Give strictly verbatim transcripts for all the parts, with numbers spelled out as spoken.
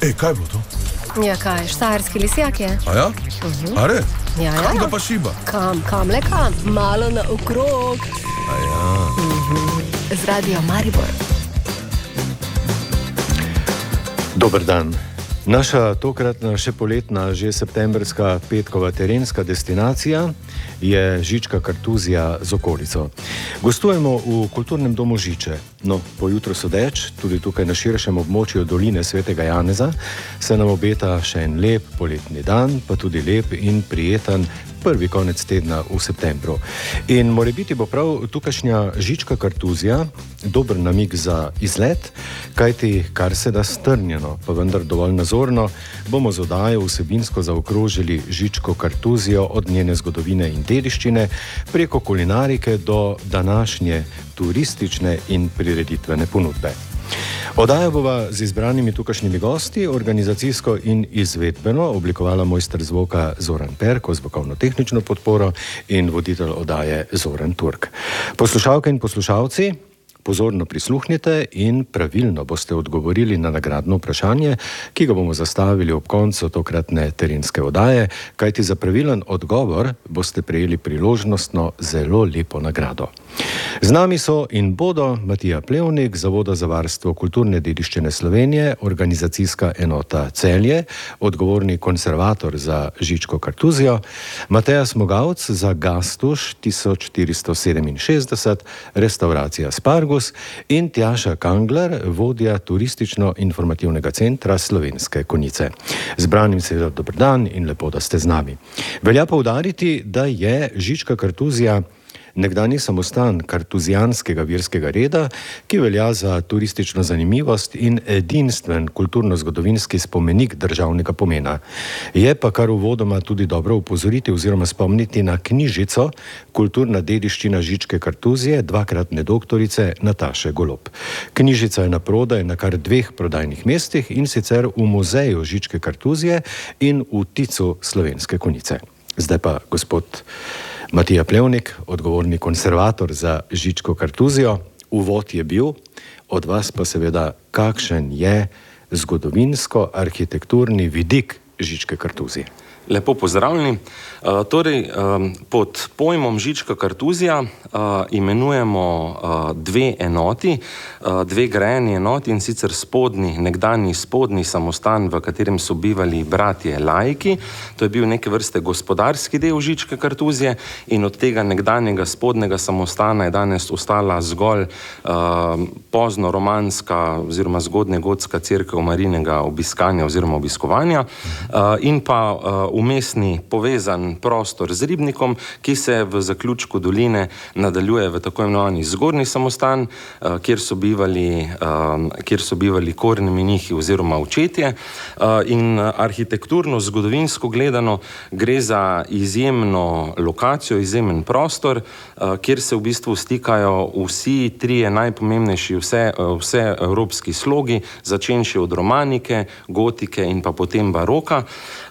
Ej, kaj bo to? Ja, kaj, štajerski lisjak je. A ja? Uh-huh. A re? Ja, ja. Kam ga pa šiba? Kam, kam, le kam, malo na okrog. A ja. Uh-huh. Z Radio Maribor. Dober dan. Naša tokratna še poletna, že septembrska petkova terenska destinacija je Žička Kartuzija z okolico. Gostujemo v kulturnem domu Žiče. No, po jutru sodeč, tudi tukaj na širšem območju doline Svetega Janeza, se nam obeta še en lep poletni dan, pa tudi lep in prijeten prvi konec tedna v septembru. In morebiti bo prav tukajšnja Žička Kartuzija dober namig za izlet, kajti kar se da strnjeno, pa vendar dovolj nazorno, bomo z oddajo vsebinsko zaokrožili Žičko Kartuzijo od njene zgodovine in dediščine preko kulinarike do današnje turistične in prireditvene ponudbe. Oddajo bova z izbranimi tukajšnjimi gosti, organizacijsko in izvedbeno oblikovala mojster zvoka Zoran Perko, zvokovno-tehnično podporo in voditelj oddaje Zoran Turk. Poslušalke in poslušalci, pozorno prisluhnite in pravilno boste odgovorili na nagradno vprašanje, ki ga bomo zastavili ob koncu tokratne terenske oddaje, kajti za pravilen odgovor boste prejeli priložnostno zelo lepo nagrado. Z nami so in bodo Matija Plevnik, Zavoda za varstvo kulturne dediščine Slovenije, organizacijska enota Celje, odgovorni konservator za Žičko Kartuzijo, Mateja Smogavc za Gastuš tisoč štiristo sedeminšestdeset, restauracija Spargus in Tjaša Kangler, vodja turistično-informativnega centra Slovenske Konjice. Zbranim seveda dober dan in lepo, da ste z nami. Velja poudariti, da je Žička Kartuzija nekdanji samostan kartuzijanskega verskega reda, ki velja za turistično zanimivost in edinstven kulturno-zgodovinski spomenik državnega pomena. Je pa kar uvodoma tudi dobro upozoriti oziroma spomniti na knjižico Kulturna dediščina Žičke Kartuzije dvakratne doktorice Nataše Golob. Knjižica je na prodaj na kar dveh prodajnih mestih, in sicer v muzeju Žičke Kartuzije in v Ticu Slovenske Konjice. Zdaj pa gospod Matija Plevnik, odgovorni konservator za Žičko Kartuzijo. Uvod je bil, od vas pa seveda, kakšen je zgodovinsko-arhitekturni vidik Žičke Kartuzije. Lepo pozdravljeni. Uh, torej, um, pod pojmom Žička Kartuzija uh, imenujemo uh, dve enoti, uh, dve grajeni enoti, in sicer spodnji, nekdanji spodnji samostan, v katerem so bivali bratje laiki. To je bil neke vrste gospodarski del Žičke Kartuzije in od tega nekdanjega spodnjega samostana je danes ostala zgolj uh, pozno romanska oziroma zgodnjegotska cerkev Marijinega obiskanja oziroma obiskovanja uh, in pa uh, umestni povezan prostor z ribnikom, ki se v zaključku doline nadaljuje v tako imenovani zgornji samostan, kjer so bivali, kjer so bivali korni menihi oziroma očetje. In arhitekturno, zgodovinsko gledano gre za izjemno lokacijo, izjemen prostor, kjer se v bistvu stikajo vsi trije najpomembnejši vse, vse evropski slogi, začenši od romanike, gotike in pa potem baroka.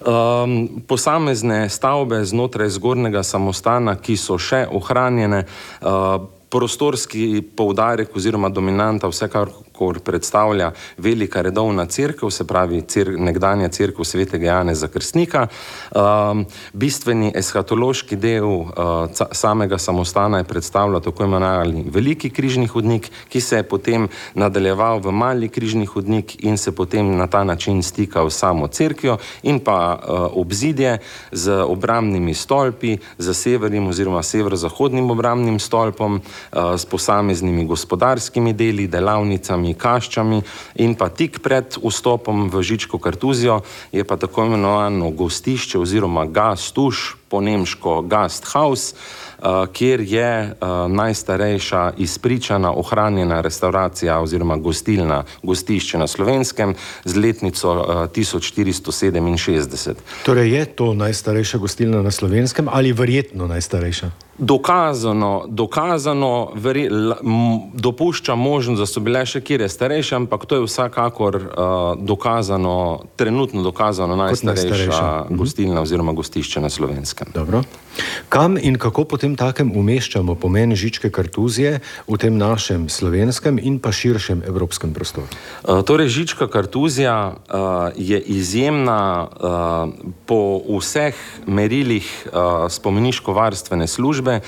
Posamezne stavbe znotraj zgornjega samostana, ki so še ohranjene, prostorski poudarek oziroma dominanta vsekakor predstavlja velika redovna cerkev, se pravi cer, nekdanja cerkev Svetega Janeza Krstnika. Um, bistveni eshatološki del uh, samega samostana je predstavljal tako imenovani veliki križni hodnik, ki se je potem nadaljeval v mali križni hodnik in se potem na ta način stikal samo cerkvijo, in pa uh, obzidje z obrambnimi stolpi, z severnim oziroma severozahodnim obrambnim stolpom, s posameznimi gospodarskimi deli, delavnicami, kaščami, in pa tik pred vstopom v Žičko Kartuzijo je pa tako imenovano gostišče oziroma gastuš, po nemško Gasthaus, kjer je najstarejša izpričana ohranjena restauracija oziroma gostilna, gostišče na Slovenskem z letnico tisoč štiristo sedeminšestdeset. Torej je to najstarejša gostilna na Slovenskem ali verjetno najstarejša? Dokazano, dokazano, veri, m, dopušča možnost, da so bile še kjer starejše, ampak to je vsakakor uh, dokazano, trenutno dokazano najstarejša, najstarejša. gostilna oziroma gostišče na Slovenskem. Slovenskem. Dobro. Kam in kako potem takem umeščamo pomen Žičke kartuzije v tem našem slovenskem in pa širšem evropskem prostoru? Uh, torej, Žička kartuzija uh, je izjemna uh, po vseh merilih uh, spomeniško-varstvene službe.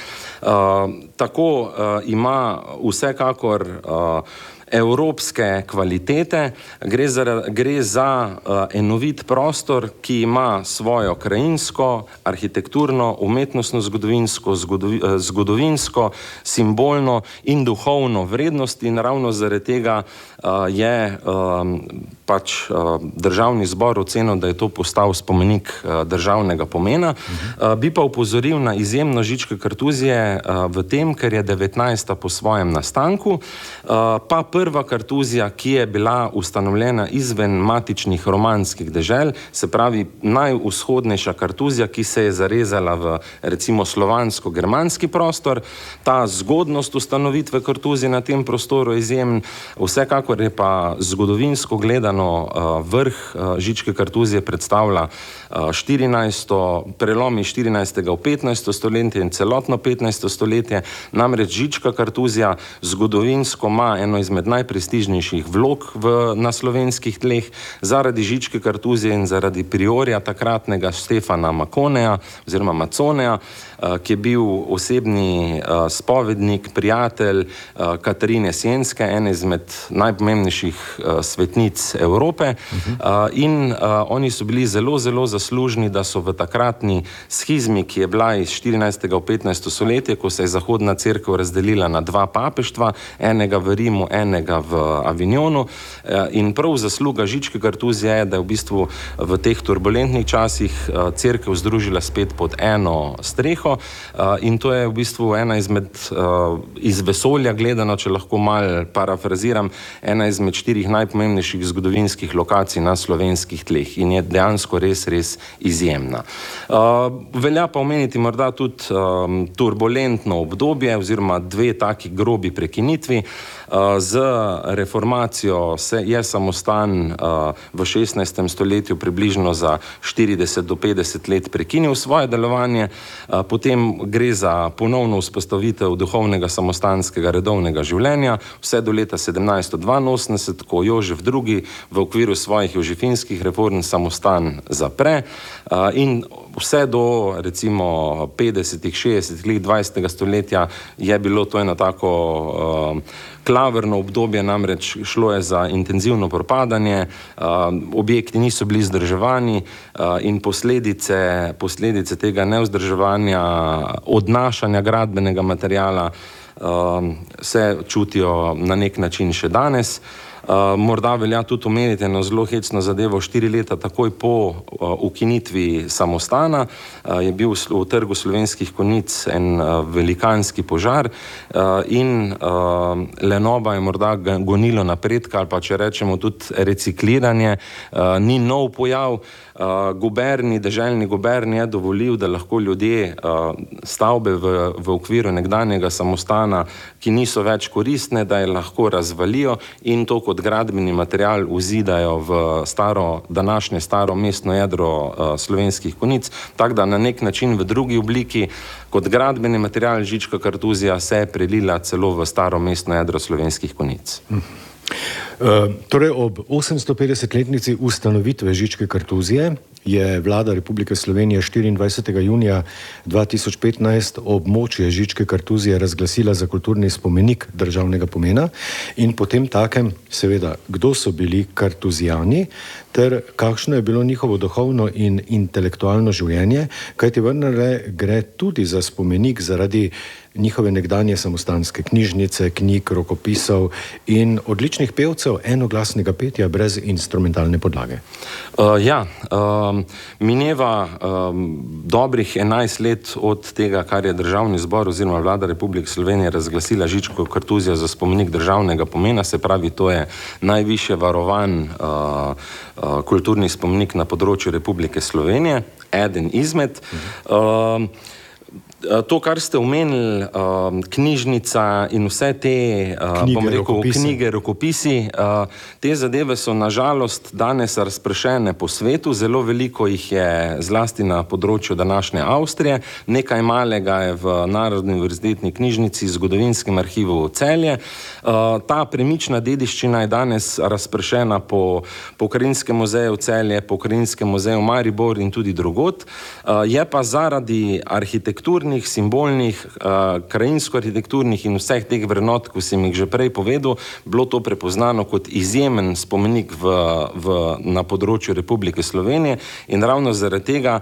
Uh, tako uh, ima vsekakor uh, evropske kvalitete, gre za, gre za uh, enovit prostor, ki ima svojo krajinsko, arhitekturno, umetnostno, zgodovinsko, zgodovi, uh, zgodovinsko, simbolno in duhovno vrednost in ravno zaradi tega uh, je um, pač uh, državni zbor ocenil, da je to postal spomenik uh, državnega pomena. Uh, bi pa upozoril na izjemno Žičke kartuzije uh, v tem, ker je devetnajsta po svojem nastanku, uh, pa prva kartuzija, ki je bila ustanovljena izven matičnih romanskih dežel, se pravi najvzhodnejša kartuzija, ki se je zarezala v recimo slovansko-germanski prostor. Ta zgodnost ustanovitve kartuzije na tem prostoru je izjemen, vsekakor je pa zgodovinsko gledano uh, vrh uh, Žičke kartuzije predstavlja uh, štirinajsto prelomi štirinajstega v petnajsto stoletje in celotno petnajsto stoletje. Namreč Žička kartuzija zgodovinsko ima eno izmed najprestižnejših vlog v, na slovenskih tleh. Zaradi Žičke kartuzije in zaradi priorja takratnega Štefana Makoneja oziroma Maconeja, uh, ki je bil osebni uh, spovednik, prijatelj uh, Katarine Sienske, ene izmed najpomembnejših uh, svetnic Evrope. Uh-huh. uh, in uh, oni so bili zelo, zelo zaslužni, da so v takratni schizmi, ki je bila iz štirinajstega v petnajsto stoletje, ko se je zahodna cerkev razdelila na dva papeštva, enega v Rimu, enega v Avignonu. Uh, in prav zasluga Žičke kartuzije je, da je v bistvu v teh turbulentnih časih uh, cerkev združila spet pod eno streho. Uh, in to je v bistvu ena izmed uh, iz vesolja gledano, če lahko mal parafraziram, ena izmed štirih najpomembnejših zgodovinskih lokacij na slovenskih tleh in je dejansko res, res izjemna. Uh, velja pa omeniti morda tudi um, turbulentno obdobje oziroma dve taki grobi prekinitvi. Uh, z reformacijo se je samostan uh, v šestnajstem stoletju približno za štirideset do petdeset let prekinil svoje delovanje, uh, potem gre za ponovno vzpostavitev duhovnega samostanskega redovnega življenja, vse do leta sedemnajststo dvainosemdeset, ko Jožef drugi v okviru svojih jožefinskih reform samostan zapre, uh, in vse do recimo petdesetih, šestdesetih let dvajsetega stoletja je bilo to eno tako uh, klavrno obdobje, namreč šlo je za intenzivno propadanje, uh, objekti niso bili vzdrževani uh, in posledice, posledice tega nevzdrževanja, odnašanja gradbenega materiala uh, se čutijo na nek način še danes. Uh, morda velja tudi omeniti eno zelo hecno zadevo. Štiri leta takoj po uh, ukinitvi samostana uh, je bil v trgu Slovenskih Konjic en uh, velikanski požar uh, in uh, lenoba je morda gonilo napredka ali pa če rečemo tudi recikliranje, uh, ni nov pojav. Uh, guberni, deželni guberni je dovolil, da lahko ljudje uh, stavbe v, v okviru nekdanjega samostana, ki niso več koristne, da je lahko razvalijo in to kot gradbeni material vzidajo v staro, današnje staro mestno jedro uh, Slovenskih Konjic, tako da na nek način v drugi obliki kot gradbeni material Žička kartuzija se je prelila celo v staro mestno jedro Slovenskih Konjic. Hm. Uh, torej ob osemstopetdesetletnici ustanovitve Žičke kartuzije je vlada Republike Slovenije štiriindvajsetega junija dva tisoč petnajst območje Žičke kartuzije razglasila za kulturni spomenik državnega pomena in potem takem seveda, kdo so bili kartuzijani ter kakšno je bilo njihovo duhovno in intelektualno življenje, kajti vendarle gre tudi za spomenik zaradi njihove nekdanje samostanske knjižnice, knjig, rokopisov in odličnih pevcev enoglasnega petja brez instrumentalne podlage. Uh, ja, um, mineva um, dobrih enajst let od tega, kar je državni zbor oziroma vlada Republike Slovenije razglasila Žičko kartuzijo za spomenik državnega pomena, se pravi, to je najvišje varovan uh, uh, kulturni spomenik na področju Republike Slovenije, eden izmed. Uh, To, kar ste omenili, knjižnica in vse te knjige, bom rekel, rokopisi. knjige, rokopisi, te zadeve so nažalost danes razpršene po svetu, zelo veliko jih je zlasti na področju današnje Avstrije, nekaj malega je v Narodni univerzitetni knjižnici, zgodovinskem arhivu Celje. Ta premična dediščina je danes razpršena po Pokrajinskem muzeju Celje, po Pokrajinskem muzeju Maribor in tudi drugod. Je pa zaradi arhitekturnih, simbolnih, uh, krajinsko-arhitekturnih in vseh teh vrednot, ko sem jih že prej povedal, bilo to prepoznano kot izjemen spomenik v, v, na področju Republike Slovenije in ravno zaradi tega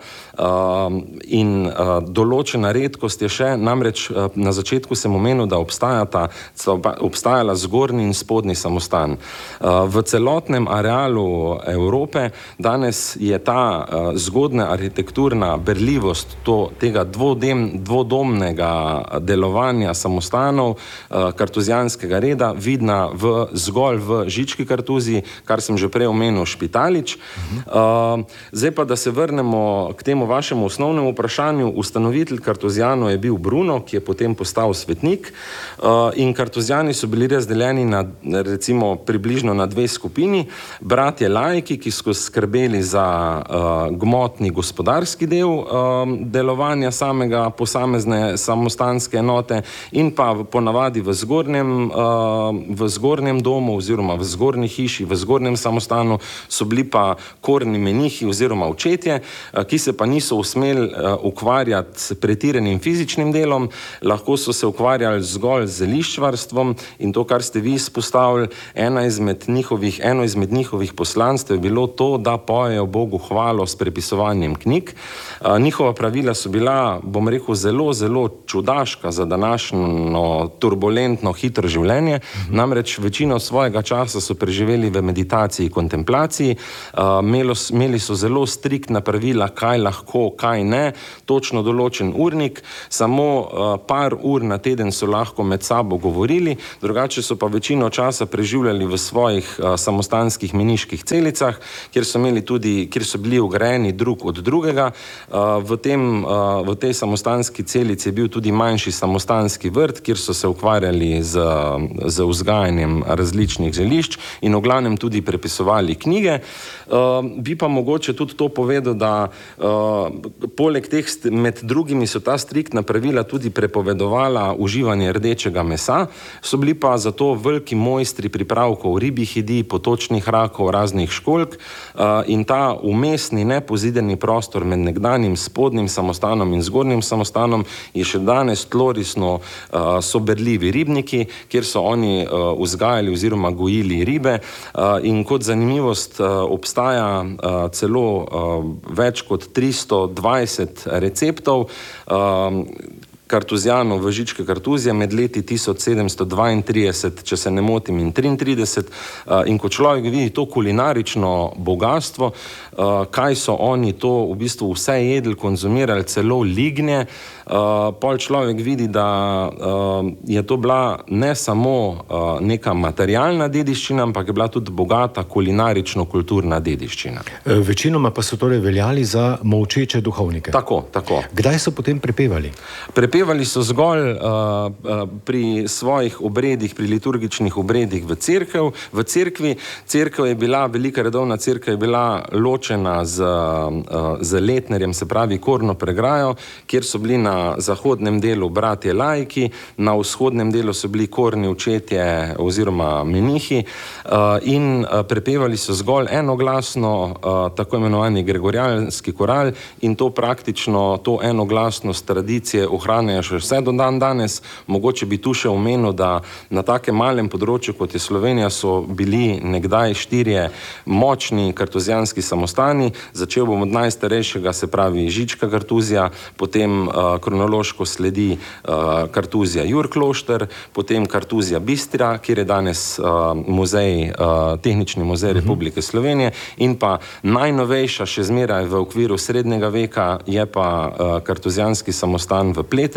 uh, in uh, določena redkost je še, namreč uh, na začetku sem omenil, da obstajata, obstajala zgornji in spodnji samostan. Uh, v celotnem arealu Evrope danes je ta uh, zgodna arhitekturna berljivost to, tega dvodem dvodomnega delovanja samostanov kartuzijanskega reda vidna v, zgolj v Žički kartuziji, kar sem že prej omenil Špitalič. Uh, zdaj pa, da se vrnemo k temu vašemu osnovnemu vprašanju. Ustanovitelj kartuzijanov je bil Bruno, ki je potem postal svetnik uh, in kartuzijani so bili razdeljeni na, recimo, približno na dve skupini. Bratje laiki, ki so skrbeli za uh, gmotni gospodarski del uh, delovanja samega posamezne samostanske enote in pa ponavadi v zgornjem, uh, v zgornjem domu oziroma v zgornji hiši, v zgornjem samostanu so bili pa korni menihi oziroma očetje, uh, ki se pa niso usmeli uh, ukvarjati s pretiranim fizičnim delom, lahko so se ukvarjali zgolj z zeliščvarstvom in to, kar ste vi izpostavili, ena izmed njihovih, eno izmed njihovih poslanstev je bilo to, da pojejo Bogu hvalo s prepisovanjem knjig. Uh, njihova pravila so bila, bom rekel, zelo, zelo čudaška za današnjo turbulentno, hitro življenje. Mhm. Namreč večino svojega časa so preživeli v meditaciji, kontemplaciji, uh, imeli so zelo striktna pravila, kaj lahko, kaj ne, točno določen urnik, samo uh, par ur na teden so lahko med sabo govorili, drugače so pa večino časa preživljali v svojih uh, samostanskih meniških celicah, kjer so imeli tudi, kjer so bili ograjeni drug od drugega. Uh, v, tem, uh, v tej samostanski celici je bil tudi manjši samostanski vrt, kjer so se ukvarjali z, z vzgajanjem različnih zelišč in v glavnem tudi prepisovali knjige. Uh, bi pa mogoče tudi to povedal, da uh, poleg teh, med drugimi so ta striktna pravila tudi prepovedovala uživanje rdečega mesa, so bili pa zato veliki mojstri pripravkov ribjih jedi, potočnih rakov, raznih školjk uh, in ta umestni nepozideni prostor med nekdanjim spodnjim samostanom in zgornjim samostanom je še danes tlorisno uh, so berljivi ribniki, kjer so oni uh, vzgajali oziroma gojili ribe uh, in kot zanimivost uh, obstaja uh, celo uh, več kot tristo dvajset receptov uh, kartuzijanov v Žičke kartuzije med leti tisoč sedemsto dvaintrideset, če se ne motim, in triintrideset. In ko človek vidi to kulinarično bogatstvo, kaj so oni to v bistvu vse jedli, konzumirali, celo lignje, pol človek vidi, da je to bila ne samo neka materialna dediščina, ampak je bila tudi bogata kulinarično-kulturna dediščina. Večinoma pa so torej veljali za molčeče duhovnike. Tako, tako. Kdaj so potem prepevali? Prepevali so zgolj uh, uh, pri svojih obredih, pri liturgičnih obredih v cerkev, v cerkvi. Cerkev je bila, velika redovna cerkev je bila ločena z, uh, z letnerjem, se pravi korno pregrajo, kjer so bili na zahodnem delu bratje laiki, na vzhodnem delu so bili korni očetje oziroma menihi uh, in uh, prepevali so zgolj enoglasno, uh, tako imenovani gregorijanski koral in to praktično, to enoglasnost tradicije ohranjajo še vse do dan danes. Mogoče bi tu še omenil, da na takem malem področju, kot je Slovenija, so bili nekdaj štirje močni kartuzijanski samostani. Začel bom od najstarejšega, se pravi Žička kartuzija, potem uh, kronološko sledi uh, kartuzija Jurklošter, potem kartuzija Bistra, kjer je danes uh, muzej, uh, tehnični muzej uh-huh. Republike Slovenije in pa najnovejša, še zmeraj v okviru srednjega veka, je pa uh, kartuzijanski samostan v Plete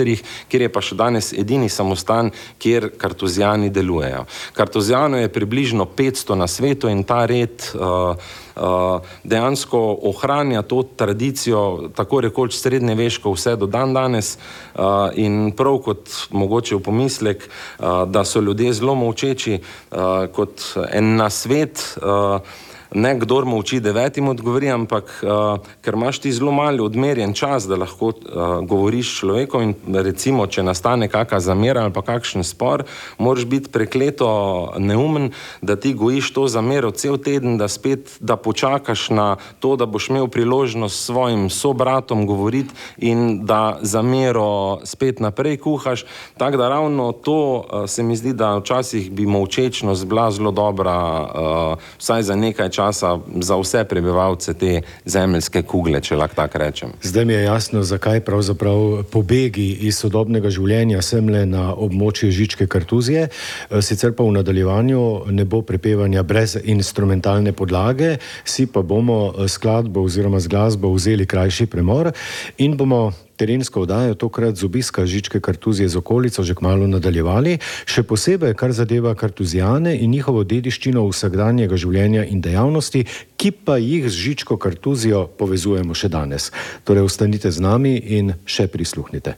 Pesterih, kjer je pa še danes edini samostan, kjer kartuzijani delujejo. Kartuzijanov je približno petsto na svetu in ta red uh, uh, dejansko ohranja to tradicijo, tako rekoč srednjeveško vse do dan danes uh, in prav kot mogoče v pomislek, uh, da so ljudje zelo molčeči, uh, kot en nasvet, uh, ne kdor molči devetim odgovori, ampak uh, ker imaš ti zelo malo odmerjen čas, da lahko uh, govoriš s človekom in recimo, če nastane kakšna zamera ali pa kakšen spor, moraš biti prekleto neumen, da ti gojiš to zamero cel teden, da spet, da počakaš na to, da boš imel priložnost s svojim sobratom govoriti in da zamero spet naprej kuhaš. Tako da ravno to uh, se mi zdi, da včasih bi molčečnost bila zelo dobra, uh, vsaj za nekaj časa časa za vse prebivalce te zemeljske kugle, če lahko tako rečem. Zdaj mi je jasno, zakaj pravzaprav pobegi iz sodobnega življenja semle na območje Žičke Kartuzije, sicer pa v nadaljevanju ne bo prepevanja brez instrumentalne podlage, si pa bomo skladbo oziroma z glasbo vzeli krajši premor in bomo terensko oddajo tokrat z obiska Žičke Kartuzije z okolico že kmalu nadaljevali, še posebej kar zadeva kartuzijane in njihovo dediščino vsakdanjega življenja in dejavnosti, ki pa jih z Žičko Kartuzijo povezujemo še danes. Torej ostanite z nami in še prisluhnite.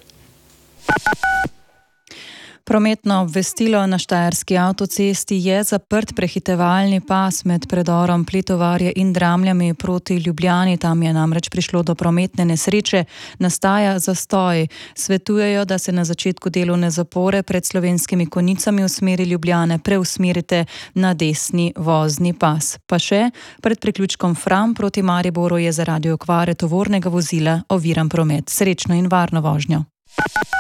Prometno obvestilo na štajerski avtocesti je zaprt prehitevalni pas med predorom Pletovarje in Dramljami proti Ljubljani. Tam je namreč prišlo do prometne nesreče, nastaja zastoj. Svetujejo, da se na začetku delovne zapore pred Slovenskimi Konjicami v smeri Ljubljane preusmerite na desni vozni pas. Pa še, pred priključkom Fram proti Mariboru je zaradi okvare tovornega vozila oviran promet. Srečno in varno vožnjo.